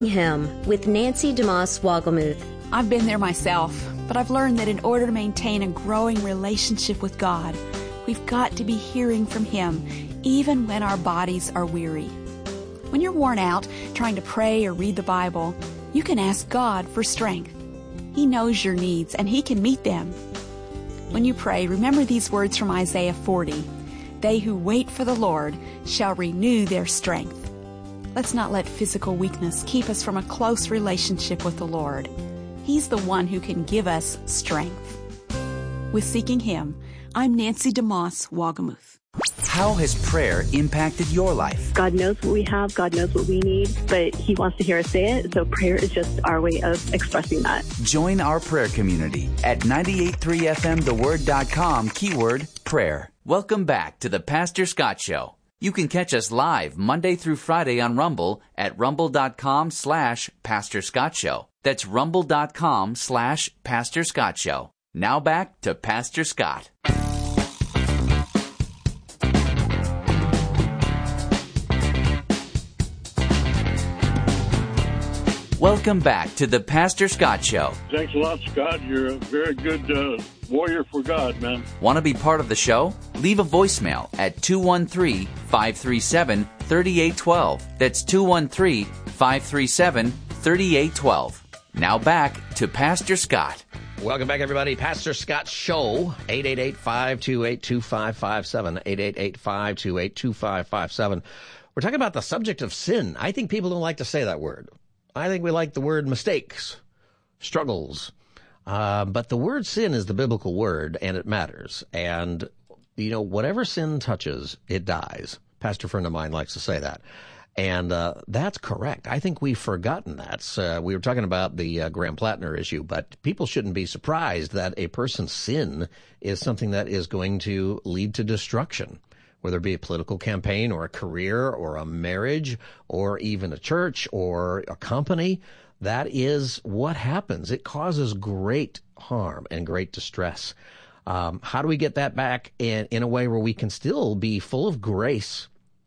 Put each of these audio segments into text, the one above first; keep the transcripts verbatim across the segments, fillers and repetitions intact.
Him with Nancy DeMoss Wogelmuth. I've been there myself, but I've learned that in order to maintain a growing relationship with God, we've got to be hearing from Him, even when our bodies are weary. When you're worn out trying to pray or read the Bible, you can ask God for strength. He knows your needs, and He can meet them. When you pray, remember these words from Isaiah forty. They who wait for the Lord shall renew their strength. Let's not let physical weakness keep us from a close relationship with the Lord. He's the one who can give us strength. With Seeking Him, I'm Nancy DeMoss Wogelmuth. How has prayer impacted your life? God knows what we have. God knows what we need, but He wants to hear us say it. So prayer is just our way of expressing that. Join our prayer community at ninety-eight point three F M the word dot com, keyword prayer. Welcome back to the Pastor Scott Show. You can catch us live Monday through Friday on Rumble at rumble.com slash Pastor Scott Show. That's rumble.com slash Pastor Scott Show. Now back to Pastor Scott. Welcome back to the Pastor Scott Show. Thanks a lot, Scott. You're a very good uh, warrior for God, man. Want to be part of the show? Leave a voicemail at two one three, five three seven, three eight one two. That's two one three, five three seven, three eight one two. Now back to Pastor Scott. Welcome back, everybody. Pastor Scott Show, eight eight eight, five two eight, two five five seven, eight eight eight, five two eight, two five five seven. We're talking about the subject of sin. I think people don't like to say that word. I think we like the word mistakes, struggles. Uh, but the word sin is the biblical word, and it matters. And, you know, whatever sin touches, it dies. Pastor friend of mine likes to say that. And uh, that's correct. I think we've forgotten that. Uh, we were talking about the uh, Graham Plattner issue, but people shouldn't be surprised that a person's sin is something that is going to lead to destruction, whether it be a political campaign or a career or a marriage or even a church or a company. That is what happens. It causes great harm and great distress. Um, how do we get that back in, in a way where we can still be full of grace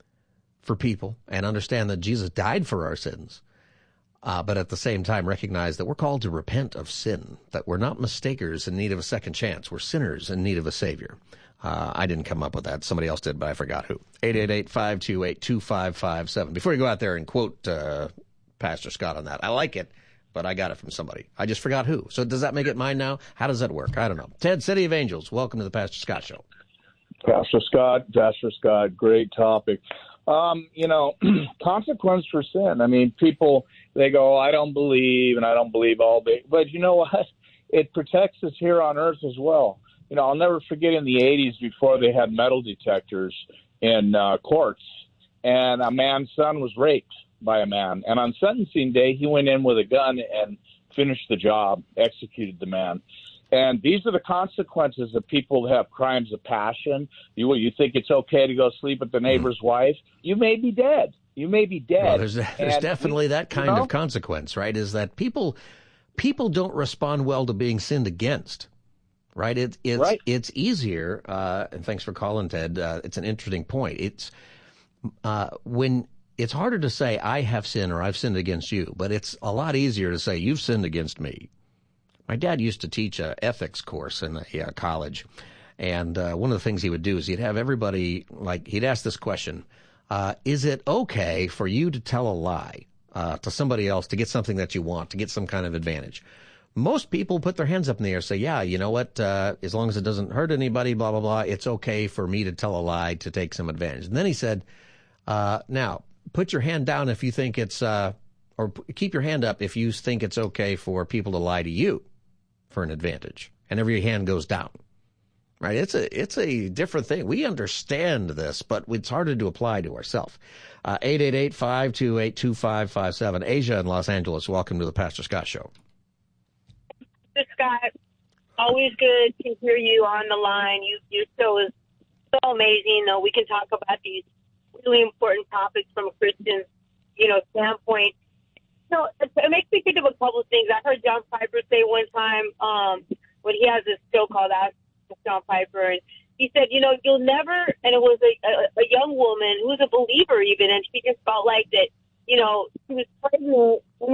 for people and understand that Jesus died for our sins, uh, but at the same time recognize that we're called to repent of sin, that we're not mistakers in need of a second chance. We're sinners in need of a Savior. Uh, I didn't come up with that. Somebody else did, but I forgot who. eight eight eight, five two eight, two five five seven. Before you go out there and quote uh, Pastor Scott on that, I like it, but I got it from somebody. I just forgot who. So does that make it mine now? How does that work? I don't know. Ted, City of Angels, welcome to the Pastor Scott Show. Pastor Scott, Pastor Scott, great topic. Um, you know, consequence for sin. I mean, people, they go, I don't believe, and I don't believe all day. But you know what? It protects us here on earth as well. You know, I'll never forget in the eighties before they had metal detectors in uh, courts, and a man's son was raped by a man. And on sentencing day, he went in with a gun and finished the job, executed the man. And these are the consequences of people that have crimes of passion. You you think it's okay to go sleep with the neighbor's mm. wife? You may be dead. You may be dead. Well, there's there's definitely we, that kind you know? of consequence, right? Is that people people don't respond well to being sinned against, right? It, it's right. it's easier. Uh, and thanks for calling, Ted. Uh, it's an interesting point. It's uh, when it's harder to say I have sinned or I've sinned against you, but it's a lot easier to say you've sinned against me. My dad used to teach an ethics course in a, a college, and uh, one of the things he would do is he'd have everybody, like, he'd ask this question, uh, is it okay for you to tell a lie uh, to somebody else to get something that you want, to get some kind of advantage? Most people put their hands up in the air and say, yeah, you know what, uh, as long as it doesn't hurt anybody, blah, blah, blah, it's okay for me to tell a lie to take some advantage. And then he said, uh, now, put your hand down if you think it's, uh, or keep your hand up if you think it's okay for people to lie to you for an advantage, and every hand goes down, right? It's a it's a different thing. We understand this, but it's harder to apply to ourselves. Uh, eight eight eight, five two eight, two five five seven. Asia in Los Angeles, welcome to the Pastor Scott Show. Pastor Scott, always good to hear you on the line. You, your show is so amazing. Uh, we can talk about these really important topics from a Christian, you know, standpoint. No, it makes me think of a couple of things. I heard John Piper say one time um, when he has this show called Ask John Piper, and he said, you know, you'll never, and it was a, a, a young woman who was a believer even, and she just felt like that you know, she was pregnant